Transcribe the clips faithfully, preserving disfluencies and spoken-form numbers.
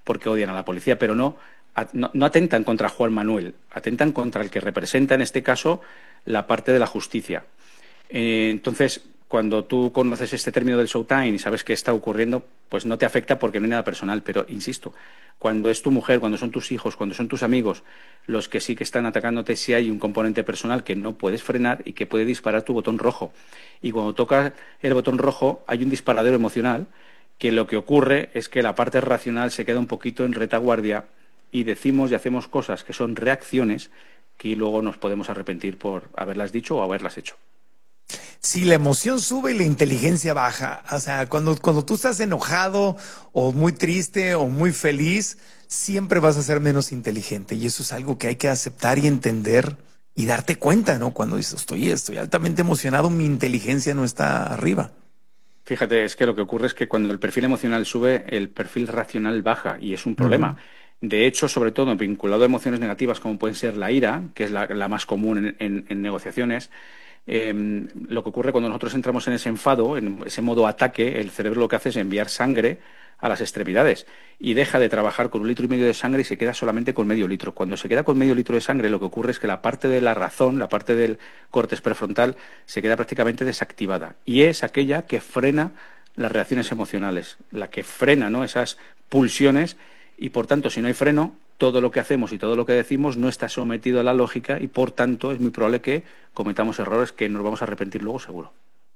porque odian a la policía, pero no, no, no atentan contra Juan Manuel, atentan contra el que representa en este caso la parte de la justicia. Eh, entonces, cuando tú conoces este término del showtime y sabes qué está ocurriendo, pues no te afecta porque no hay nada personal. Pero, insisto, cuando es tu mujer, cuando son tus hijos, cuando son tus amigos, los que sí que están atacándote, sí hay un componente personal que no puedes frenar y que puede disparar tu botón rojo. Y cuando tocas el botón rojo hay un disparadero emocional que lo que ocurre es que la parte racional se queda un poquito en retaguardia y decimos y hacemos cosas que son reacciones que luego nos podemos arrepentir por haberlas dicho o haberlas hecho. Sí, la emoción sube y la inteligencia baja. O sea, cuando, cuando tú estás enojado o muy triste o muy feliz, siempre vas a ser menos inteligente. Y eso es algo que hay que aceptar y entender y darte cuenta, ¿no? Cuando dices, estoy, estoy altamente emocionado, mi inteligencia no está arriba. Fíjate, es que lo que ocurre es que cuando el perfil emocional sube, el perfil racional baja y es un problema. Ujú. De hecho, sobre todo vinculado a emociones negativas como pueden ser la ira, que es la, la más común en, en, en negociaciones, eh, lo que ocurre cuando nosotros entramos en ese enfado, en ese modo ataque, el cerebro lo que hace es enviar sangre a las extremidades y deja de trabajar con un litro y medio de sangre y se queda solamente con medio litro. Cuando se queda con medio litro de sangre, lo que ocurre es que la parte de la razón, la parte del córtex prefrontal, se queda prácticamente desactivada y es aquella que frena las reacciones emocionales, la que frena, ¿no?, esas pulsiones y, por tanto, si no hay freno, todo lo que hacemos y todo lo que decimos no está sometido a la lógica y, por tanto, es muy probable que cometamos errores que nos vamos a arrepentir luego seguro.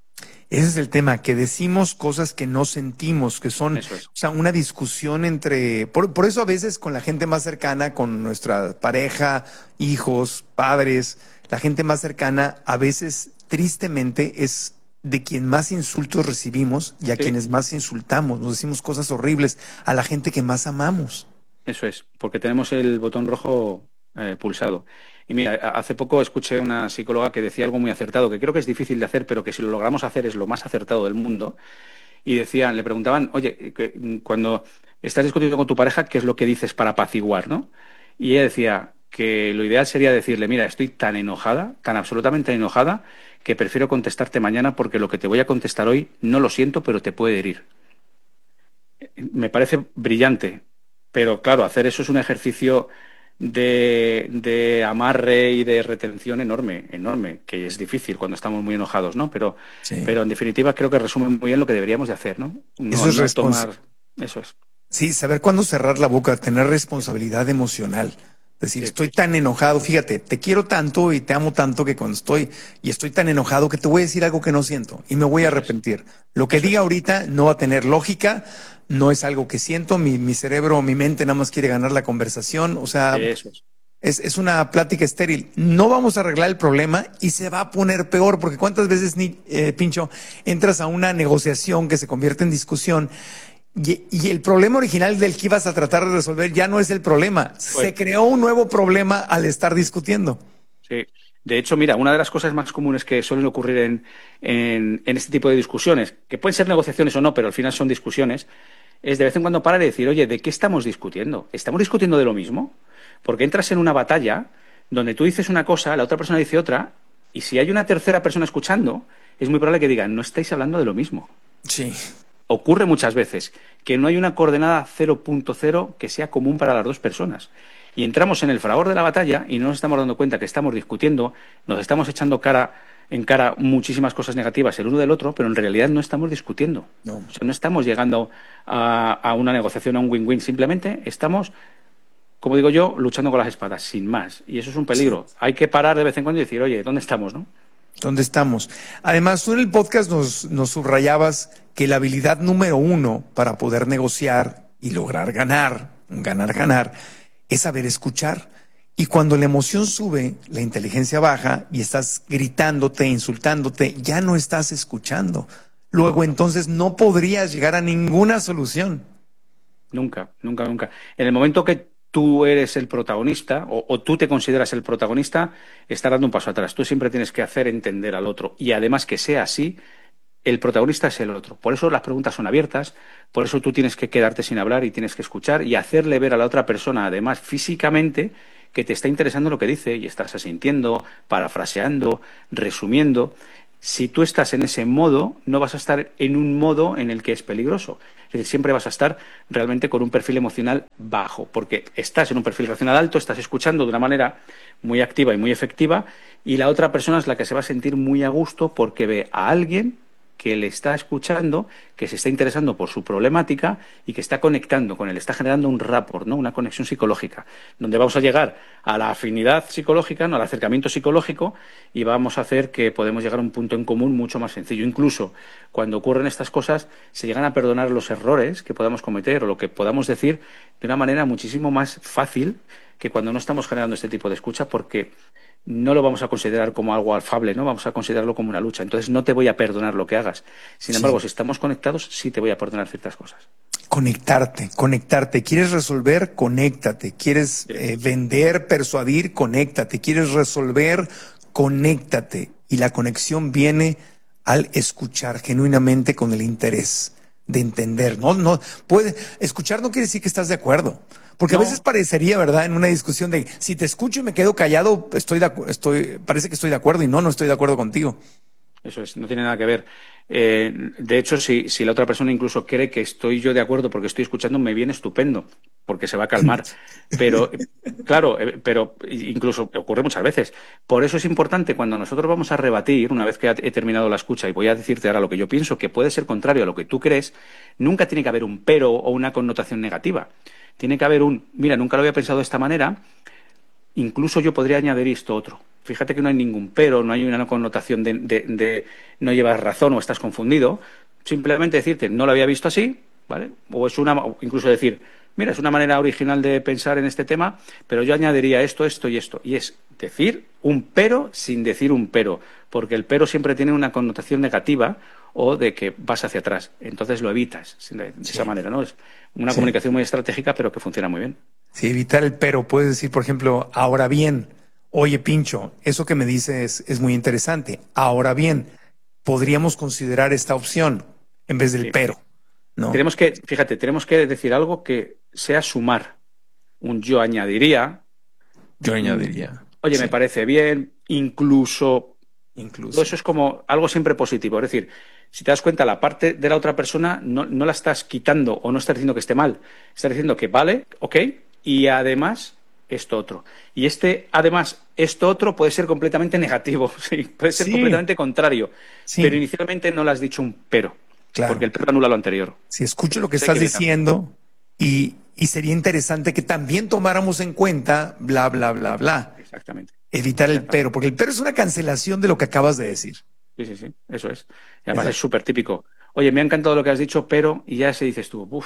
Ese es el tema, que decimos cosas que no sentimos, que son, Eso es. o sea, una discusión entre, por, por eso a veces con la gente más cercana, con nuestra pareja, hijos, padres, la gente más cercana, a veces tristemente es de quien más insultos recibimos y a Sí. quienes más insultamos, nos decimos cosas horribles a la gente que más amamos. Eso es, porque tenemos el botón rojo eh, pulsado. Y mira, a- hace poco escuché una psicóloga que decía algo muy acertado, que creo que es difícil de hacer, pero que si lo logramos hacer es lo más acertado del mundo. Y decían, le preguntaban, oye, que, mm, cuando estás discutiendo con tu pareja, ¿qué es lo que dices para apaciguar, no? Y ella decía que lo ideal sería decirle, mira, estoy tan enojada, tan absolutamente enojada, que prefiero contestarte mañana porque lo que te voy a contestar hoy no lo siento, pero te puede herir. Me parece brillante, pero claro, hacer eso es un ejercicio de, de amarre y de retención enorme, enorme, que es difícil cuando estamos muy enojados, ¿no? Pero, Sí. pero en definitiva creo que resume muy bien lo que deberíamos de hacer, ¿no? No, Eso es no respons- tomar... Eso es. Sí, saber cuándo cerrar la boca, tener responsabilidad emocional. Decir, Sí, estoy tan enojado, fíjate, te quiero tanto y te amo tanto que cuando estoy y estoy tan enojado que te voy a decir algo que no siento y me voy a eso es. arrepentir. Lo que Eso diga es. ahorita no va a tener lógica, no es algo que siento, mi, mi cerebro o mi mente nada más quiere ganar la conversación, o sea, Eso es. es, es una plática estéril. No vamos a arreglar el problema y se va a poner peor, porque cuántas veces, ni, eh, Pincho, entras a una negociación que se convierte en discusión y, y el problema original del que ibas a tratar de resolver ya no es el problema. Se Pues, creó un nuevo problema al estar discutiendo. sí. De hecho, mira, una de las cosas más comunes que suelen ocurrir en, en, en este tipo de discusiones, que pueden ser negociaciones o no, pero al final son discusiones, es de vez en cuando parar y decir, oye, ¿de qué estamos discutiendo? ¿Estamos discutiendo de lo mismo? Porque entras en una batalla donde tú dices una cosa, la otra persona dice otra, y si hay una tercera persona escuchando, es muy probable que digan, no estáis hablando de lo mismo. Sí. Ocurre muchas veces que no hay una coordenada cero punto cero que sea común para las dos personas. Y entramos en el fragor de la batalla y no nos estamos dando cuenta que estamos discutiendo, nos estamos echando cara en cara muchísimas cosas negativas el uno del otro, pero en realidad no estamos discutiendo. No. O sea, no estamos llegando a, a una negociación, a un win-win, simplemente estamos, como digo yo, luchando con las espadas, sin más. Y eso es un Sí. peligro. Hay que parar de vez en cuando y decir, oye, ¿dónde estamos, no? ¿Dónde estamos? Además, tú en el podcast nos, nos subrayabas que la habilidad número uno para poder negociar y lograr ganar, ganar, ganar, es saber escuchar. Y cuando la emoción sube, la inteligencia baja y estás gritándote, insultándote, ya no estás escuchando. Luego entonces no podrías llegar a ninguna solución. Nunca, nunca, nunca. En el momento que tú eres el protagonista o, o tú te consideras el protagonista, estás dando un paso atrás. Tú siempre tienes que hacer entender al otro. Y además que sea así, el protagonista es el otro. Por eso las preguntas son abiertas, por eso tú tienes que quedarte sin hablar y tienes que escuchar y hacerle ver a la otra persona, además físicamente, que te está interesando lo que dice y estás asintiendo, parafraseando, resumiendo. Si tú estás en ese modo, no vas a estar en un modo en el que es peligroso. Es decir, siempre vas a estar realmente con un perfil emocional bajo, porque estás en un perfil racional alto, estás escuchando de una manera muy activa y muy efectiva, y la otra persona es la que se va a sentir muy a gusto porque ve a alguien que le está escuchando, que se está interesando por su problemática y que está conectando con él, está generando un rapport, ¿no? Una conexión psicológica, donde vamos a llegar a la afinidad psicológica, ¿no? Al acercamiento psicológico, y vamos a hacer que podemos llegar a un punto en común mucho más sencillo. Incluso cuando ocurren estas cosas, se llegan a perdonar los errores que podamos cometer o lo que podamos decir de una manera muchísimo más fácil que cuando no estamos generando este tipo de escucha, porque no lo vamos a considerar como algo afable, ¿no? Vamos a considerarlo como una lucha. Entonces no te voy a perdonar lo que hagas. Sin embargo, Sí. si estamos conectados, sí te voy a perdonar ciertas cosas. Conectarte, conectarte. ¿Quieres resolver? Conéctate. ¿Quieres Sí. eh, vender, persuadir? Conéctate. ¿Quieres resolver? Conéctate. Y la conexión viene al escuchar genuinamente con el interés de entender. No, no, puede, escuchar no quiere decir que estás de acuerdo. Porque No. a veces parecería, ¿verdad? En una discusión de si te escucho y me quedo callado, estoy de, acu- estoy, parece que estoy de acuerdo y no, no estoy de acuerdo contigo. Eso es, no tiene nada que ver. Eh, de hecho, si, si la otra persona incluso cree que estoy yo de acuerdo porque estoy escuchando, me viene estupendo, porque se va a calmar. Pero, eh, claro, eh, pero incluso ocurre muchas veces. Por eso es importante cuando nosotros vamos a rebatir, una vez que he terminado la escucha y voy a decirte ahora lo que yo pienso, que puede ser contrario a lo que tú crees, nunca tiene que haber un pero o una connotación negativa. Tiene que haber un, mira, nunca lo había pensado de esta manera. Incluso yo podría añadir esto otro. Fíjate que no hay ningún pero, no hay una connotación de, de, de no llevas razón o estás confundido. Simplemente decirte, no lo había visto así, ¿vale? O es una, o incluso decir, mira, es una manera original de pensar en este tema, pero yo añadiría esto, esto y esto. Y es decir un pero sin decir un pero, porque el pero siempre tiene una connotación negativa o de que vas hacia atrás. Entonces lo evitas de, de Sí. esa manera, ¿no? Es una Sí. comunicación muy estratégica, pero que funciona muy bien. Sí, evitar el pero. Puedes decir, por ejemplo, ahora bien, oye, Pincho, eso que me dices es muy interesante. Ahora bien, podríamos considerar esta opción en vez del Sí. pero, ¿no? Tenemos que, fíjate, tenemos que decir algo que sea sumar. Un yo añadiría, Yo un, añadiría. oye, Sí, me parece bien, incluso. Todo incluso. eso es como algo siempre positivo. Es decir, si te das cuenta, la parte de la otra persona no, no la estás quitando o no estás diciendo que esté mal. Estás diciendo que vale, ok, y además esto otro. Y este, además, esto otro puede ser completamente negativo, sí, puede ser Sí, completamente contrario. Pero sí, inicialmente no le has dicho un pero, porque claro. el pero anula lo anterior. Si escucho lo que Entonces hay estás que evitarlo. diciendo y, y sería interesante que también tomáramos en cuenta bla, bla, bla, bla. Exactamente. Evitar el Exactamente. pero, porque el pero es una cancelación de lo que acabas de decir. Sí, sí, sí, eso es. Y además es Exacto. súper típico. Oye, me ha encantado lo que has dicho, pero, y ya se dices tú, uff,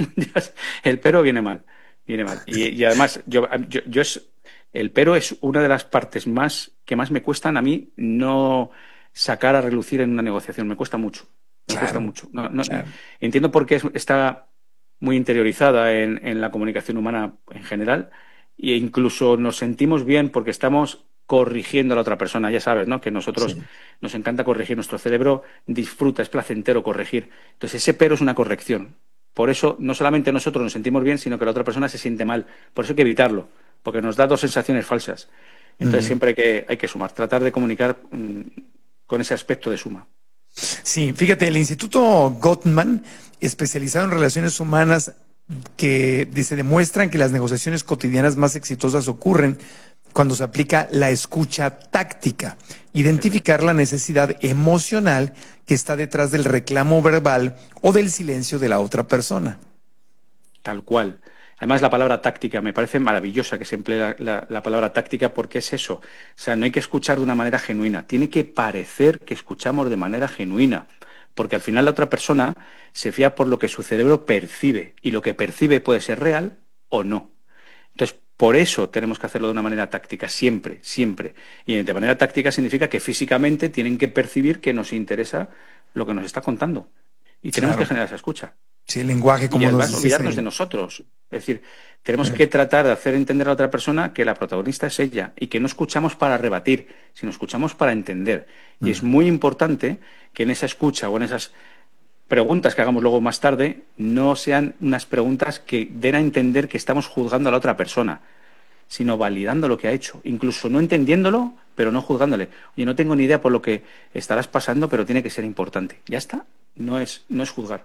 el pero viene mal, viene mal. Y, y además, yo, yo, yo es, el pero es una de las partes más que más me cuestan a mí no sacar a relucir en una negociación. Me cuesta mucho, me cuesta Claro, mucho. No, no, claro. entiendo por qué es- está muy interiorizada en, en la comunicación humana en general, e incluso nos sentimos bien porque estamos corrigiendo a la otra persona. Ya sabes, ¿no? Que nosotros Sí. nos encanta corregir, nuestro cerebro disfruta, es placentero corregir. Entonces, ese pero es una corrección. Por eso, no solamente nosotros nos sentimos bien, sino que la otra persona se siente mal. Por eso hay que evitarlo, porque nos da dos sensaciones falsas. Entonces, Ujú. siempre hay que, hay que sumar, tratar de comunicar mm, con ese aspecto de suma. Sí, fíjate, el Instituto Gottman, especializado en relaciones humanas, que dice, demuestran que las negociaciones cotidianas más exitosas ocurren cuando se aplica la escucha táctica, identificar la necesidad emocional que está detrás del reclamo verbal o del silencio de la otra persona. Tal cual. Además, la palabra táctica me parece maravillosa que se emplee la, la- la palabra táctica porque es eso. O sea, no hay que escuchar de una manera genuina. Tiene que parecer que escuchamos de manera genuina. Porque al final la otra persona se fía por lo que su cerebro percibe. Y lo que percibe puede ser real o no. Entonces, por eso tenemos que hacerlo de una manera táctica, siempre, siempre. Y de manera táctica significa que físicamente tienen que percibir que nos interesa lo que nos está contando. Y tenemos que Claro, generar esa escucha. sí, el lenguaje, Y como nos además dices olvidarnos de ahí. nosotros. Es decir, tenemos que tratar de hacer entender a la otra persona que la protagonista es ella y que no escuchamos para rebatir, sino escuchamos para entender. Y es muy importante que en esa escucha o en esas preguntas que hagamos luego más tarde no sean unas preguntas que den a entender que estamos juzgando a la otra persona, sino validando lo que ha hecho, incluso no entendiéndolo, pero no juzgándole. Oye, no tengo ni idea por lo que estarás pasando, pero tiene que ser importante. Ya está, no es, no es juzgar.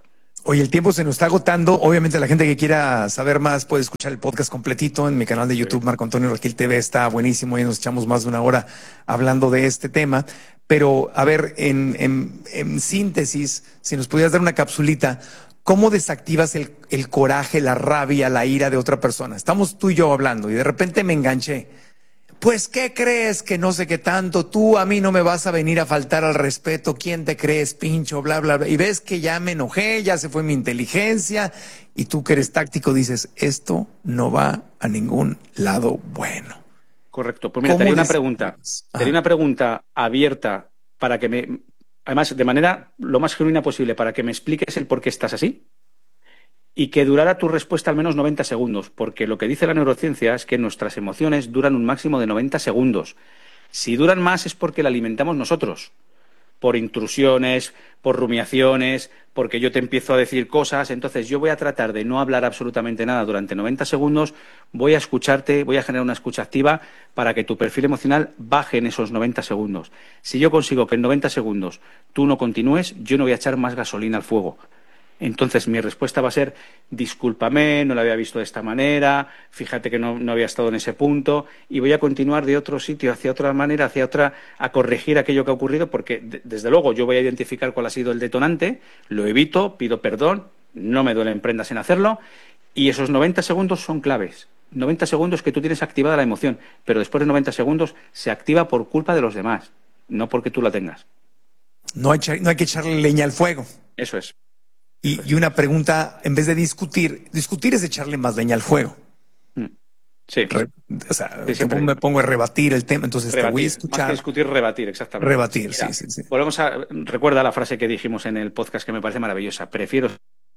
Oye, el tiempo se nos está agotando. Obviamente la gente que quiera saber más puede escuchar el podcast completito en mi canal de YouTube, Marco Antonio Regil T V. Está buenísimo y nos echamos más de una hora hablando de este tema. Pero, a ver, en, en, en síntesis, si nos pudieras dar una capsulita, ¿cómo desactivas el, el coraje, la rabia, la ira de otra persona? Estamos tú y yo hablando y de repente me enganché. Pues, ¿qué crees? Que no sé qué tanto. Tú a mí no me vas a venir a faltar al respeto. ¿Quién te crees, pincho? Bla, bla, bla. Y ves que ya me enojé, ya se fue mi inteligencia. Y tú que eres táctico dices, esto no va a ningún lado bueno. Correcto. Pues mira, te haría una pregunta. Te haría una pregunta abierta para que me... Además, de manera lo más genuina posible, para que me expliques el por qué estás así. Y que durara tu respuesta al menos noventa segundos, porque lo que dice la neurociencia es que nuestras emociones duran un máximo de noventa segundos. Si duran más es porque la alimentamos nosotros, por intrusiones, por rumiaciones, porque yo te empiezo a decir cosas. Entonces yo voy a tratar de no hablar absolutamente nada durante noventa segundos, voy a escucharte, voy a generar una escucha activa para que tu perfil emocional baje en esos noventa segundos. Si yo consigo que en noventa segundos tú no continúes, yo no voy a echar más gasolina al fuego. Entonces mi respuesta va a ser, discúlpame, no lo había visto de esta manera, fíjate que no, no había estado en ese punto, y voy a continuar de otro sitio, hacia otra manera, hacia otra, a corregir aquello que ha ocurrido, porque de, desde luego yo voy a identificar cuál ha sido el detonante, lo evito, pido perdón, no me duelen prendas en hacerlo, y esos noventa segundos son claves. noventa segundos que tú tienes activada la emoción, pero después de noventa segundos se activa por culpa de los demás, no porque tú la tengas. No hay, no hay que echarle leña al fuego. Eso es. Y, y una pregunta, en vez de discutir, discutir es echarle más leña al fuego. Sí. Re, o sea, sí, me pongo a rebatir el tema, entonces rebatir, te voy a escuchar. Más que discutir, rebatir, exactamente. Rebatir, Mira, sí, sí, sí. Volvemos a, recuerda la frase que dijimos en el podcast que me parece maravillosa. Prefiero...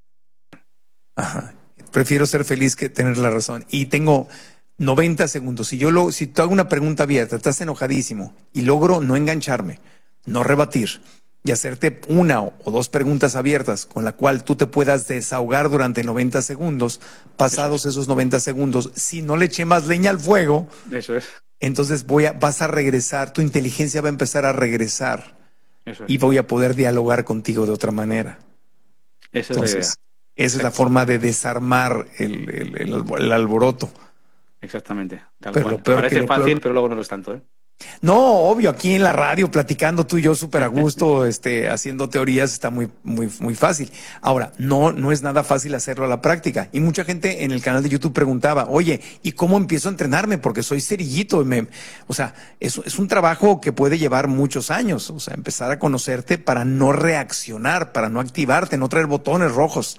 Ajá. Prefiero ser feliz que tener la razón. Y tengo noventa segundos. Si yo lo, si te hago una pregunta abierta, estás enojadísimo y logro no engancharme, no rebatir, y hacerte una o dos preguntas abiertas con la cual tú te puedas desahogar durante noventa segundos, pasados esos noventa segundos, si no le eché más leña al fuego, eso es. Entonces voy a, vas a regresar, tu inteligencia va a empezar a regresar eso es. y voy a poder dialogar contigo de otra manera. Esa Entonces, es la idea. Esa Exacto. es la forma de desarmar el, el, el, el alboroto. Exactamente. Tal pero cual. Lo peor Parece que lo fácil, peor... pero luego no lo es tanto, ¿eh? No, obvio, aquí en la radio platicando tú y yo súper a gusto, este, haciendo teorías está muy, muy, muy fácil. Ahora, no, no es nada fácil hacerlo a la práctica. Y mucha gente en el canal de YouTube preguntaba, oye, ¿y cómo empiezo a entrenarme? Porque soy cerillito. Me, o sea, es, es un trabajo que puede llevar muchos años. O sea, empezar a conocerte para no reaccionar, para no activarte, no traer botones rojos.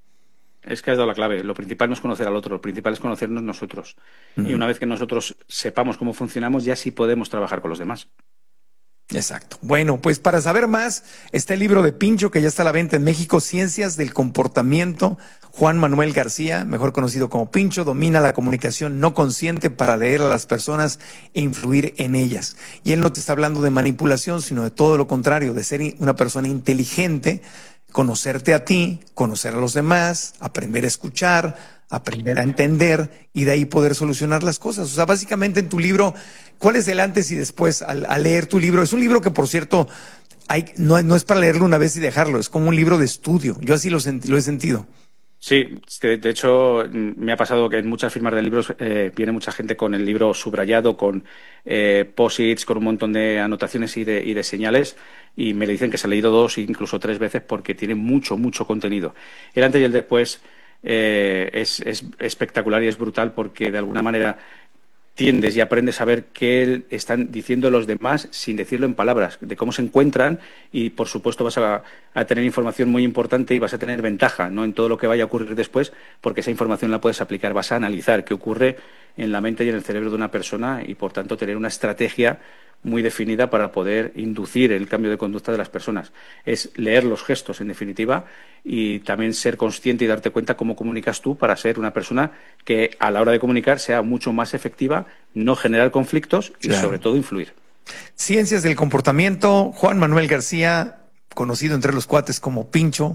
Es que has dado la clave. Lo principal no es conocer al otro, lo principal es conocernos nosotros. Uh-huh. Y una vez que nosotros sepamos cómo funcionamos, ya sí podemos trabajar con los demás. Exacto. Bueno, pues para saber más, está el libro de Pincho, que ya está a la venta en México, Ciencias del Comportamiento. Juan Manuel García, mejor conocido como Pincho, domina la comunicación no consciente para leer a las personas e influir en ellas. Y él no te está hablando de manipulación, sino de todo lo contrario, de ser una persona inteligente, conocerte a ti, conocer a los demás, aprender a escuchar, aprender a entender y de ahí poder solucionar las cosas. O sea, básicamente en tu libro, ¿cuál es el antes y después al, al leer tu libro? Es un libro que, por cierto, hay, no, no es para leerlo una vez y dejarlo, es como un libro de estudio. Yo así lo, lo he sentido. Sí, de, de hecho me ha pasado que en muchas firmas de libros eh, viene mucha gente con el libro subrayado, con eh, post-its, con un montón de anotaciones y de, y de señales, y me dicen que se ha leído dos, incluso tres veces, porque tiene mucho, mucho contenido. El antes y el después eh, es, es espectacular y es brutal porque de alguna manera tiendes y aprendes a ver qué están diciendo los demás sin decirlo en palabras, de cómo se encuentran y, por supuesto, vas a, a tener información muy importante y vas a tener ventaja, no en todo lo que vaya a ocurrir después, porque esa información la puedes aplicar, vas a analizar qué ocurre en la mente y en el cerebro de una persona y, por tanto, tener una estrategia muy definida para poder inducir el cambio de conducta de las personas. Es leer los gestos, en definitiva, y también ser consciente y darte cuenta cómo comunicas tú para ser una persona que a la hora de comunicar sea mucho más efectiva, no generar conflictos y, claro, sobre todo, influir. Ciencias del Comportamiento, Juan Manuel García, conocido entre los cuates como Pincho,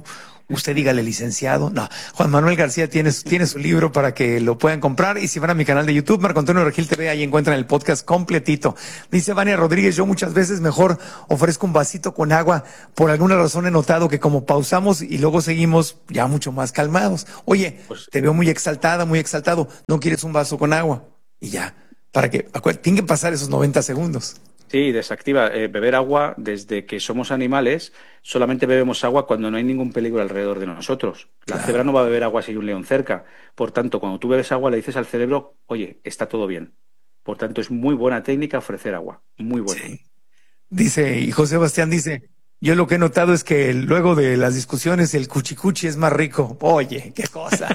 Usted dígale, licenciado. No, Juan Manuel García tiene, tiene su libro para que lo puedan comprar. Y si van a mi canal de YouTube, Marco Antonio Regil T V, ahí encuentran el podcast completito. Dice Vania Rodríguez, yo muchas veces mejor ofrezco un vasito con agua. Por alguna razón he notado que como pausamos y luego seguimos ya mucho más calmados. Oye, pues, te veo muy exaltada, muy exaltado. ¿No quieres un vaso con agua? Y ya, para que, tienen que pasar esos noventa segundos. Sí, desactiva. Eh, beber agua, desde que somos animales, solamente bebemos agua cuando no hay ningún peligro alrededor de nosotros. La claro. cebra no va a beber agua si hay un león cerca. Por tanto, cuando tú bebes agua, le dices al cerebro, oye, está todo bien. Por tanto, es muy buena técnica ofrecer agua. Muy buena. Sí. Dice, y José Sebastián dice, yo lo que he notado es que luego de las discusiones el cuchicuchi es más rico. Oye, qué cosa.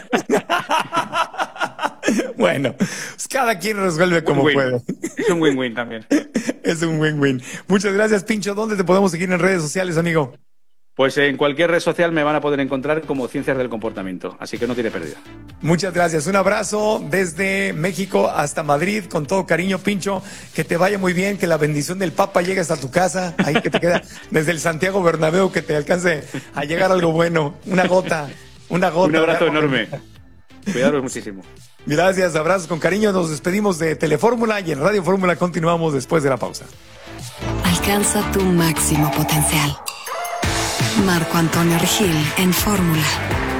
Bueno, pues cada quien resuelve como win. puede. Es un win-win también. Es un win-win. Muchas gracias, Pincho. ¿Dónde te podemos seguir en redes sociales, amigo? Pues en cualquier red social me van a poder encontrar como Ciencias del Comportamiento, así que no tiene pérdida. Muchas gracias. Un abrazo desde México hasta Madrid, con todo cariño, Pincho. Que te vaya muy bien, que la bendición del Papa llegue hasta tu casa, ahí que te queda desde el Santiago Bernabéu, que te alcance a llegar algo bueno. Una gota, una gota. Un abrazo enorme. Cuidaros muchísimo. Gracias, abrazos con cariño. Nos despedimos de Telefórmula y en Radio Fórmula continuamos después de la pausa. Alcanza tu máximo potencial. Marco Antonio Regil en Fórmula.